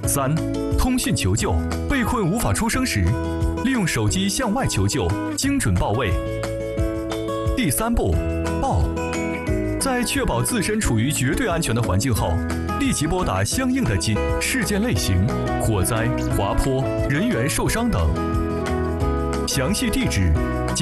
3、通讯求救，被困无法出声时，利用手机向外求救，精准报位。第3步，报。在确保自身处于绝对安全的环境后，立即拨打相应的事件类型、火灾、滑坡、人员受伤等。详细地址